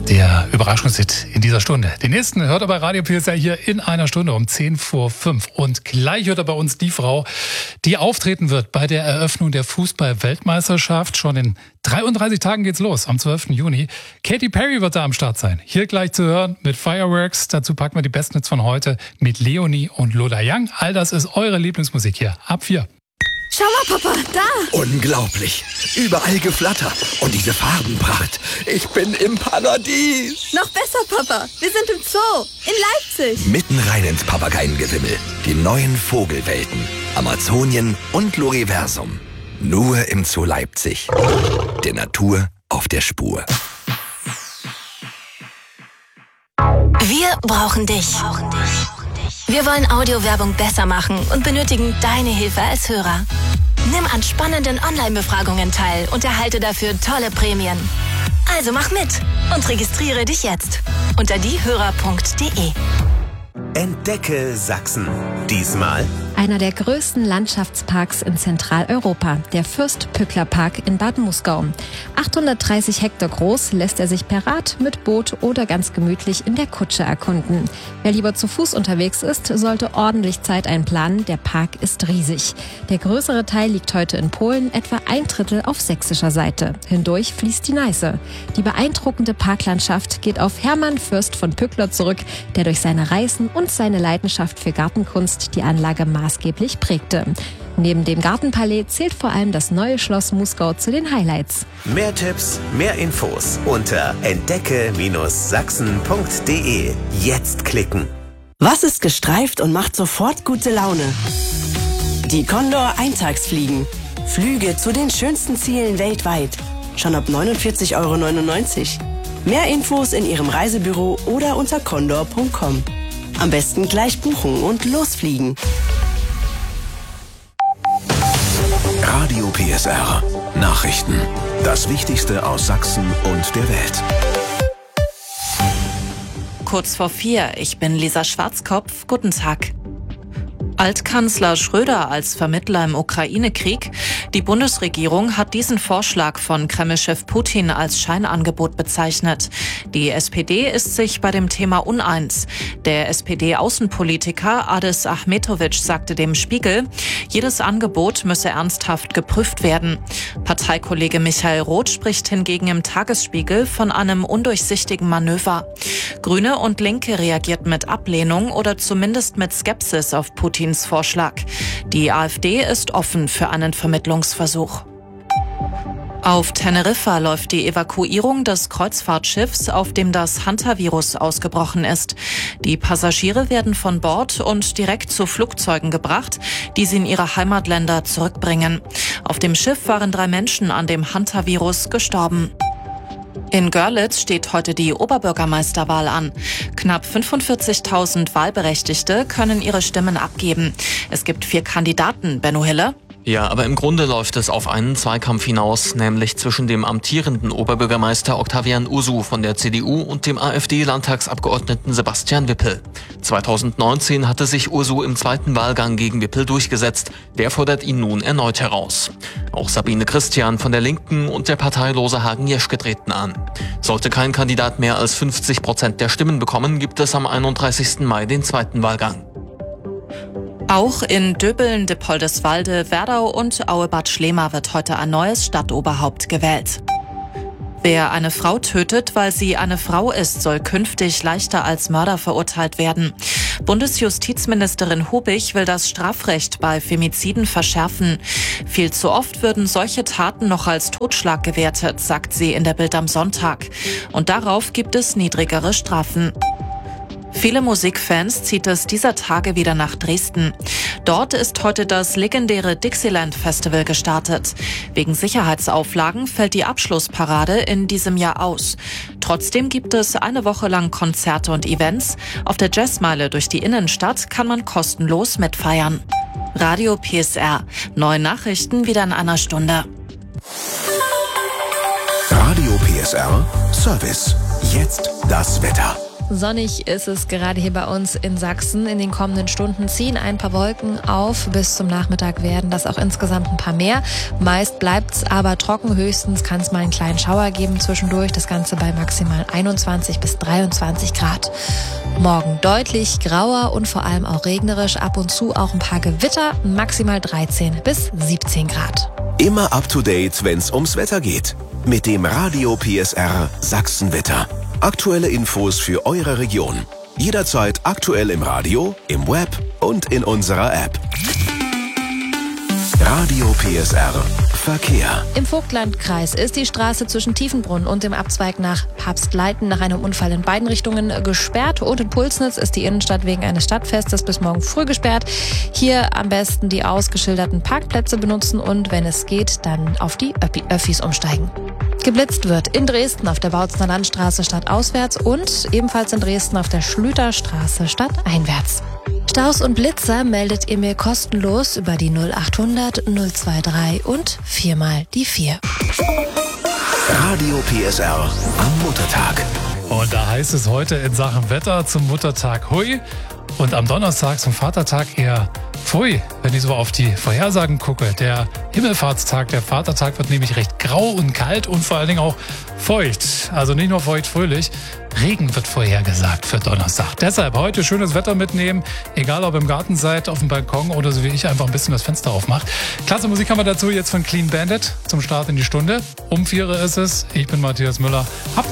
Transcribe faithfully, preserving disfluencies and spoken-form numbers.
Der Überraschungshit in dieser Stunde. Den nächsten hört er bei Radio P S R hier in einer Stunde um zehn vor fünf. Und gleich hört er bei uns die Frau, die auftreten wird bei der Eröffnung der Fußball-Weltmeisterschaft. Schon in dreiunddreißig Tagen geht's los, am zwölften Juni. Katy Perry wird da am Start sein. Hier gleich zu hören mit Fireworks. Dazu packen wir die besten Hits von heute mit Leonie und Lola Young. All das ist eure Lieblingsmusik hier. Ab vier. Schau mal, Papa, da! Unglaublich. Überall Geflatter. Und diese Farbenpracht. Ich bin im Paradies. Noch besser, Papa. Wir sind im Zoo. In Leipzig. Mitten rein ins Papageiengewimmel. Die neuen Vogelwelten. Amazonien und Loriversum. Nur im Zoo Leipzig. Der Natur auf der Spur. Wir brauchen dich. Wir wollen Audiowerbung besser machen und benötigen deine Hilfe als Hörer. Nimm an spannenden Online-Befragungen teil und erhalte dafür tolle Prämien. Also mach mit und registriere dich jetzt unter diehörer punkt de. Entdecke Sachsen. Diesmal einer der größten Landschaftsparks in Zentraleuropa, der Fürst-Pückler-Park in Bad Muskau. achthundertdreißig Hektar groß, lässt er sich per Rad, mit Boot oder ganz gemütlich in der Kutsche erkunden. Wer lieber zu Fuß unterwegs ist, sollte ordentlich Zeit einplanen. Der Park ist riesig. Der größere Teil liegt heute in Polen, etwa ein Drittel auf sächsischer Seite. Hindurch fließt die Neiße. Die beeindruckende Parklandschaft geht auf Hermann Fürst von Pückler zurück, der durch seine Reisen und seine Leidenschaft für Gartenkunst die Anlage maßgeblich prägte. Neben dem Gartenpalais zählt vor allem das neue Schloss Muskau zu den Highlights. mehr Tipps, mehr Infos unter entdecke Sachsen punkt de. Jetzt klicken. Was ist gestreift und macht sofort gute Laune? Die Condor Eintagsfliegen. Flüge zu den schönsten Zielen weltweit. Schon ab neunundvierzig Euro neunundneunzig. Mehr Infos in Ihrem Reisebüro oder unter condor punkt com. Am besten gleich buchen und losfliegen. Radio P S R. Nachrichten. Das Wichtigste aus Sachsen und der Welt. Kurz vor vier, ich bin Lisa Schwarzkopf. Guten Tag. Altkanzler Schröder als Vermittler im Ukraine-Krieg. Die Bundesregierung hat diesen Vorschlag von Kreml-Chef Putin als Scheinangebot bezeichnet. Die S P D ist sich bei dem Thema uneins. Der S P D-Außenpolitiker Adis Ahmetovic sagte dem Spiegel, jedes Angebot müsse ernsthaft geprüft werden. Parteikollege Michael Roth spricht hingegen im Tagesspiegel von einem undurchsichtigen Manöver. Grüne und Linke reagierten mit Ablehnung oder zumindest mit Skepsis auf Putins Vorschlag. Die AfD ist offen für einen Vermittlungsversuch. Auf Teneriffa läuft die Evakuierung des Kreuzfahrtschiffs, auf dem das Hantavirus ausgebrochen ist. Die Passagiere werden von Bord und direkt zu Flugzeugen gebracht, die sie in ihre Heimatländer zurückbringen. Auf dem Schiff waren drei Menschen an dem Hantavirus gestorben. In Görlitz steht heute die Oberbürgermeisterwahl an. Knapp fünfundvierzigtausend Wahlberechtigte können ihre Stimmen abgeben. Es gibt vier Kandidaten. Benno Hille. Ja, aber im Grunde läuft es auf einen Zweikampf hinaus, nämlich zwischen dem amtierenden Oberbürgermeister Octavian Usu von der C D U und dem AfD-Landtagsabgeordneten Sebastian Wippel. zweitausendneunzehn hatte sich Usu im zweiten Wahlgang gegen Wippel durchgesetzt. Der fordert ihn nun erneut heraus. Auch Sabine Christian von der Linken und der parteilose Hagen Jeschke treten an. Sollte kein Kandidat mehr als fünfzig Prozent der Stimmen bekommen, gibt es am einunddreißigsten Mai den zweiten Wahlgang. Auch in Döbeln, Dippoldeswalde, Werdau und Auebad Schlema wird heute ein neues Stadtoberhaupt gewählt. Wer eine Frau tötet, weil sie eine Frau ist, soll künftig leichter als Mörder verurteilt werden. Bundesjustizministerin Hubig will das Strafrecht bei Femiziden verschärfen. Viel zu oft würden solche Taten noch als Totschlag gewertet, sagt sie in der Bild am Sonntag. Und darauf gibt es niedrigere Strafen. Viele Musikfans zieht es dieser Tage wieder nach Dresden. Dort ist heute das legendäre Dixieland Festival gestartet. Wegen Sicherheitsauflagen fällt die Abschlussparade in diesem Jahr aus. Trotzdem gibt es eine Woche lang Konzerte und Events. Auf der Jazzmeile durch die Innenstadt kann man kostenlos mitfeiern. Radio P S R. Neue Nachrichten wieder in einer Stunde. Radio P S R Service. Jetzt das Wetter. Sonnig ist es gerade hier bei uns in Sachsen. In den kommenden Stunden ziehen ein paar Wolken auf. Bis zum Nachmittag werden das auch insgesamt ein paar mehr. Meist bleibt es aber trocken. Höchstens kann es mal einen kleinen Schauer geben zwischendurch. Das Ganze bei maximal einundzwanzig bis dreiundzwanzig Grad. Morgen deutlich grauer und vor allem auch regnerisch. Ab und zu auch ein paar Gewitter. Maximal dreizehn bis siebzehn Grad. Immer up to date, wenn's ums Wetter geht. Mit dem Radio P S R Sachsenwetter. Aktuelle Infos für eure Region. Jederzeit aktuell im Radio, im Web und in unserer App. Radio P S R Verkehr. Im Vogtlandkreis ist die Straße zwischen Tiefenbrunn und dem Abzweig nach Papstleiten nach einem Unfall in beiden Richtungen gesperrt. Und in Pulsnitz ist die Innenstadt wegen eines Stadtfestes bis morgen früh gesperrt. Hier am besten die ausgeschilderten Parkplätze benutzen und wenn es geht, dann auf die Öffis umsteigen. Geblitzt wird in Dresden auf der Bautzner Landstraße stadtauswärts und ebenfalls in Dresden auf der Schlüterstraße stadteinwärts. Staus und Blitzer meldet ihr mir kostenlos über die null achthundert null dreiundzwanzig und viermal die vier. Radio P S R am Muttertag. Und da heißt es heute in Sachen Wetter zum Muttertag hui und am Donnerstag zum Vatertag eher pfui, wenn ich so auf die Vorhersagen gucke. Der Himmelfahrtstag, der Vatertag wird nämlich recht grau und kalt und vor allen Dingen auch feucht. Also nicht nur feucht fröhlich, Regen wird vorhergesagt für Donnerstag. Deshalb heute schönes Wetter mitnehmen, egal ob im Garten seid, auf dem Balkon oder so wie ich einfach ein bisschen das Fenster aufmacht. Klasse Musik haben wir dazu jetzt von Clean Bandit zum Start in die Stunde. Um vier ist es. Ich bin Matthias Müller. Habt